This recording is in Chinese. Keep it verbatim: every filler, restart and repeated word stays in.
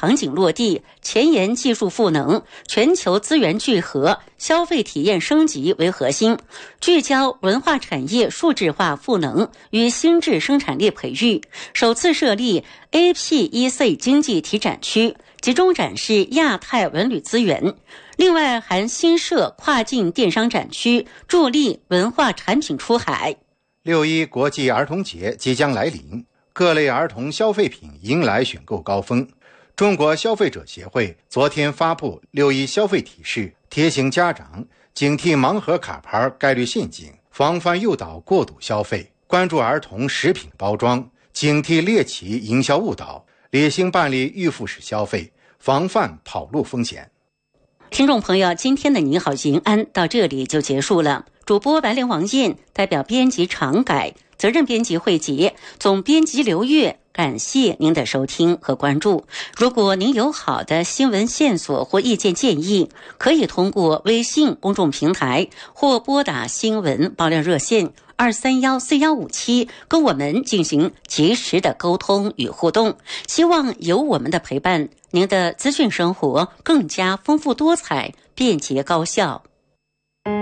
场景落地，前沿技术赋能，全球资源聚合，消费体验升级为核心，聚焦文化产业数质化赋能与新质生产力培育，首次设立 A P E C 经济体展区，集中展示亚太文旅资源。另外还新设跨境电商展区，助力文化产品出海。 六一国际儿童节即将来临，各类儿童消费品迎来选购高峰。中国消费者协会昨天发布六一消费提示，提醒家长警惕盲盒卡牌概率陷阱，防范诱导过度消费，关注儿童食品包装，警惕猎奇营销误导，理性办理预付式消费，防范跑路风险。 听众朋友，今天的你好延安到这里就结束了。主播白莲王燕代表编辑常改，责任编辑慧杰，总编辑刘月，感谢您的收听和关注。如果您有好的新闻线索或意见建议，可以通过微信公众平台或拨打新闻爆料热线二三幺四幺五七跟我们进行及时的沟通与互动。希望有我们的陪伴，您的资讯生活更加丰富多彩、便捷高效。